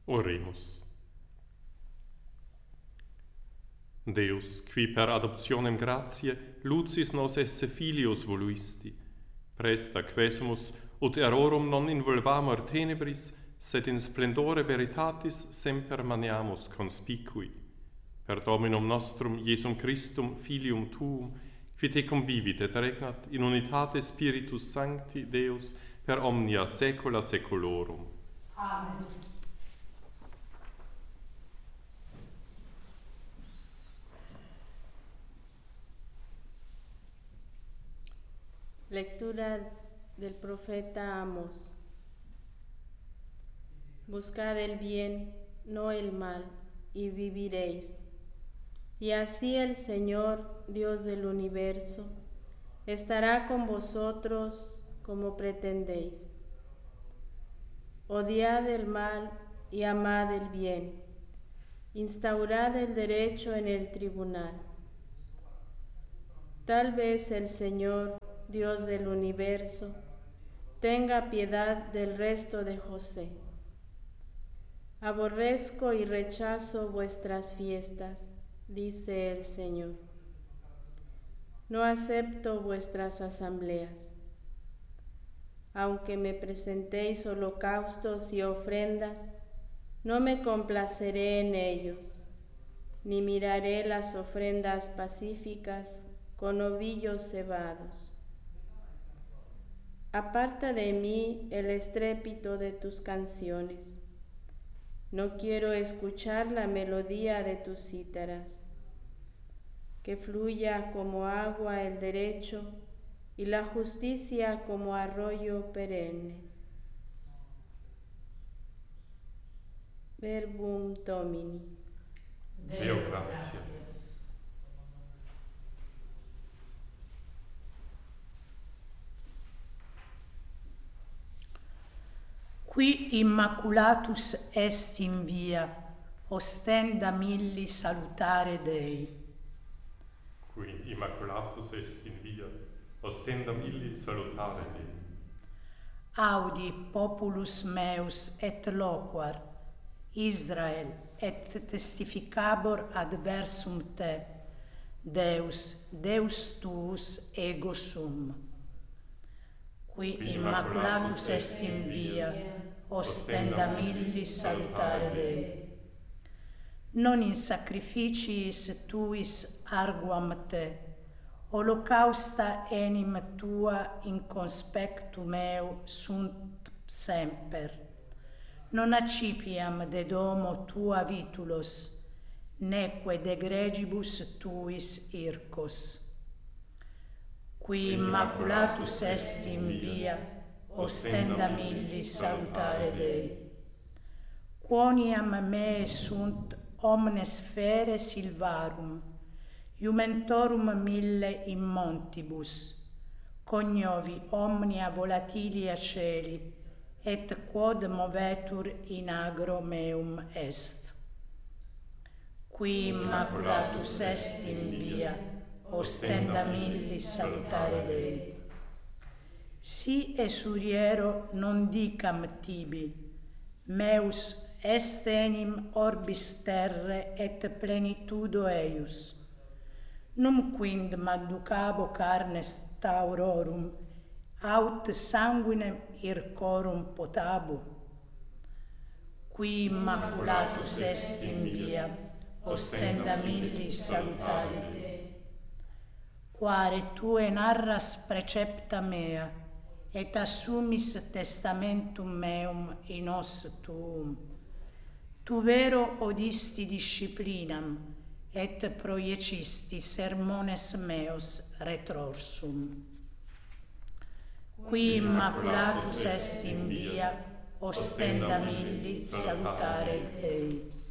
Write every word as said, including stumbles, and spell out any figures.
Oremus. Deus, qui per adoptionem gratiae lucis nos esse filios voluisti, presta quesumus ut errorum non involvamur tenebris, sed in splendore veritatis semper maniamus conspicui. Per Dominum nostrum Iesum Christum, Filium Tuum, qui te convivit et regnat in unitate Spiritus Sancti Deus per omnia saecula saeculorum. Amen. Lectura del profeta Amós. Buscad el bien, no el mal, y viviréis. Y así el Señor, Dios del universo, estará con vosotros como pretendéis. Odiad el mal y amad el bien. Instaurad el derecho en el tribunal. Tal vez el Señor, Dios del universo, tenga piedad del resto de José. Aborrezco y rechazo vuestras fiestas, dice el Señor. No acepto vuestras asambleas. Aunque me presentéis holocaustos y ofrendas, no me complaceré en ellos, ni miraré las ofrendas pacíficas con ovillos cebados. Aparta de mí el estrépito de tus canciones. No quiero escuchar la melodía de tus cítaras. Que fluya como agua el derecho y la justicia como arroyo perenne. Verbum Domini. Deo gratias. Qui immaculatus est in via, ostenda milli salutare Dei. Qui immaculatus est in via, ostendam illi salutare Dei. Audi populus meus et loquar, Israel, et testificabor adversum te, Deus, Deus tuus ego sum. Qui immaculatus est in via, ostendam illi salutare Dei. Non in sacrificiis tuis arguam te, holocausta enim tua in conspectu meu sunt semper. Non accipiam de domo tua vitulos, neque de gregibus tuis ircos. Qui immaculatus est in via, ostendam illi salutare Dei. Quoniam me sunt omnes fere silvarum, iumentorum mille in montibus, cognovi omnia volatilia celi, et quod movetur in agro meum est. Qui immaculatus est in via, ostendam illi salutare Dei. Si esuriero non dicam tibi, meus est enim orbis terre et plenitudo eius. Num quind manducabo carnes taurorum, aut sanguinem ircorum potabo. Qui immaculatus est in via, ostendam illi salutare Dei. Quare tue narras precepta mea, et assumis testamentum meum in os tuum. Tu vero odisti disciplinam, et proiecisti sermones meos retrorsum. Qui immaculatus est in via, ostendam illi salutare Dei.